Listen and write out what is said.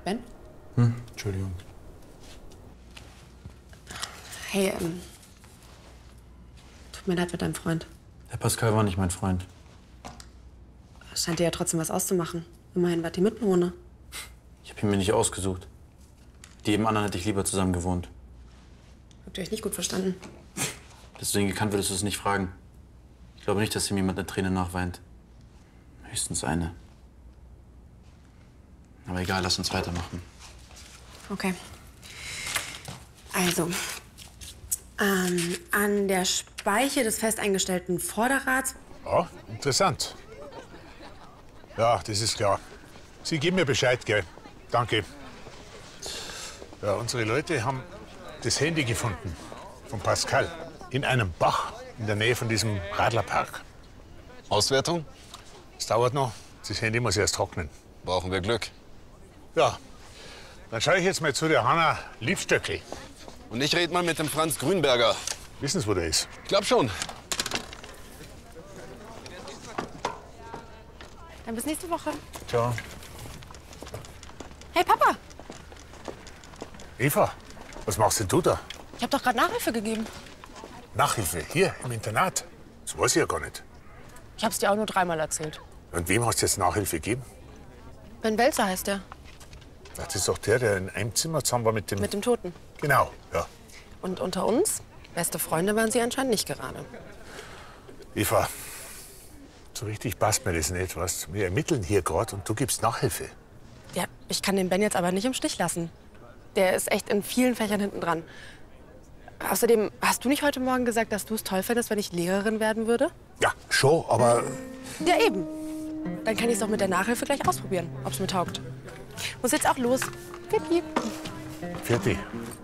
Ben? Entschuldigung. Hey, tut mir leid mit deinem Freund. Der Pascal war nicht mein Freund. Scheint dir ja trotzdem was auszumachen. Immerhin wart ihr Mitbewohner. Ich habe ihn mir nicht ausgesucht. Die jedem anderen hätte ich lieber zusammen gewohnt. Habt ihr euch nicht gut verstanden? Deswegen gekannt würdest du es nicht fragen. Ich glaube nicht, dass ihm jemand eine Träne nachweint. Höchstens eine. Aber egal, lass uns weitermachen. Okay. Also, an der Speiche des fest eingestellten Vorderrads. Ja, interessant. Ja, das ist klar. Sie geben mir Bescheid, gell? Danke. Ja, unsere Leute haben das Handy gefunden von Pascal in einem Bach in der Nähe von diesem Radlerpark. Auswertung? Es dauert noch. Das Handy muss erst trocknen. Brauchen wir Glück. Ja, dann schaue ich jetzt mal zu der Hanna Liebstöckl. Und ich rede mal mit dem Franz Grünberger. Wissen Sie, wo der ist? Ich glaub schon. Dann bis nächste Woche. Ciao. Hey, Papa! Eva, was machst denn du da? Ich hab doch gerade Nachhilfe gegeben. Nachhilfe, hier im Internat. Das weiß ich ja gar nicht. Ich hab's dir auch nur 3-mal erzählt. Und wem hast du jetzt Nachhilfe gegeben? Ben Welzer heißt der. Das ist doch der in einem Zimmer zusammen war mit dem... Mit dem Toten. Genau, ja. Und unter uns, beste Freunde waren sie anscheinend nicht gerade. Eva, so richtig passt mir das nicht, was? Wir ermitteln hier gerade und du gibst Nachhilfe. Ja, ich kann den Ben jetzt aber nicht im Stich lassen. Der ist echt in vielen Fächern hinten dran. Außerdem, hast du nicht heute Morgen gesagt, dass du es toll fändest, wenn ich Lehrerin werden würde? Ja, schon, aber... Ja, eben. Dann kann ich es doch mit der Nachhilfe gleich ausprobieren, ob es mir taugt. Muss jetzt auch los. Piep, piep. Fertig.